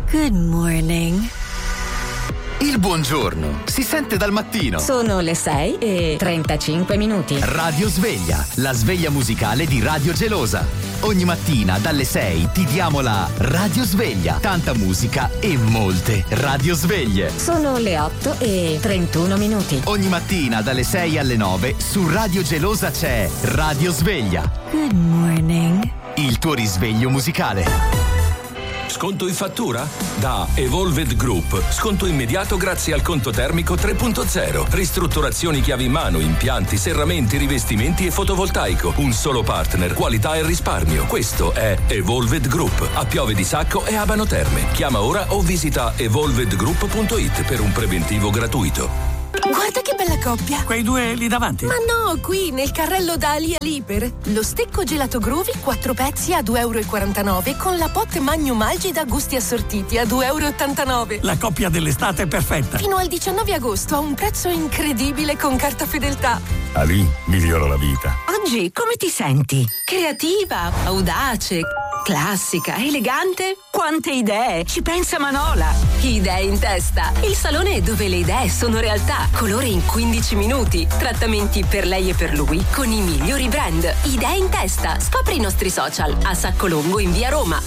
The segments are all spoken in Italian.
Good morning. Il buongiorno si sente dal mattino. Sono le 6:35. Radio Sveglia, la sveglia musicale di Radio Gelosa. Ogni mattina dalle 6 ti diamo la Radio Sveglia. Tanta musica e molte radio sveglie. Sono le 8:31. Ogni mattina dalle 6 alle 9 su Radio Gelosa c'è Radio Sveglia. Good morning. Il tuo risveglio musicale. Sconto in fattura? Da Evolved Group. Sconto immediato grazie al conto termico 3.0. Ristrutturazioni chiavi in mano, impianti, serramenti, rivestimenti e fotovoltaico. Un solo partner, qualità e risparmio. Questo è Evolved Group. A Piove di Sacco e Abano Terme. Chiama ora o visita evolvedgroup.it per un preventivo gratuito. Guarda che bella coppia! Quei due lì davanti? Ma no, qui nel carrello da Ali Liber. Lo stecco gelato Groovy 4 pezzi a €2,49 con la pot Magnum Algida gusti assortiti a €2,89. La coppia dell'estate è perfetta. Fino al 19 agosto a un prezzo incredibile con carta fedeltà. Ali migliora la vita. Oggi come ti senti? Creativa, audace, classica, elegante. Quante idee! Ci pensa Manola! Idee in testa. Il salone dove le idee sono realtà. Colore in 15 minuti. Trattamenti per lei e per lui con i migliori brand. Idee in testa. Scopri i nostri social a Saccolongo in via Roma.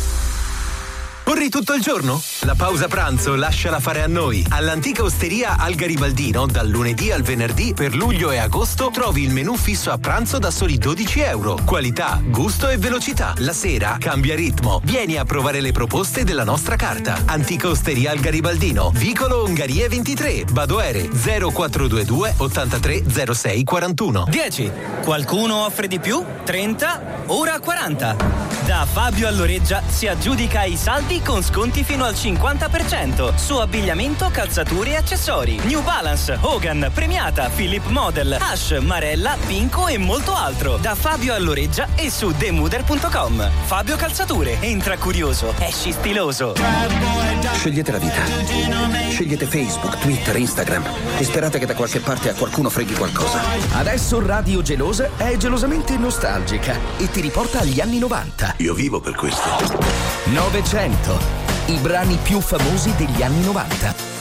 Corri tutto il giorno? La pausa pranzo lasciala fare a noi. All'antica osteria al Garibaldino, dal lunedì al venerdì, per luglio e agosto, trovi il menù fisso a pranzo da soli €12. Qualità, gusto e velocità. La sera cambia ritmo. Vieni a provare le proposte della nostra carta. Antica osteria al Garibaldino, vicolo Ungherie 23, Badoere 0422 83 06 41. 10. Qualcuno offre di più? 30? Ora 40. Da Fabio Alloreggia si aggiudica i saldi con sconti fino al 50% su abbigliamento, calzature e accessori. New Balance, Hogan, Premiata, Philip Model, Ash, Marella, Pinco e molto altro. Da Fabio Alloreggia e su demuder.com. Fabio Calzature. Entra curioso, esci stiloso. Scegliete la vita. Scegliete Facebook, Twitter, Instagram e sperate che da qualche parte a qualcuno freghi qualcosa. Adesso Radio Gelosa è gelosamente nostalgica e ti riporta agli anni 90. Io vivo per questo. 900. I brani più famosi degli anni 90.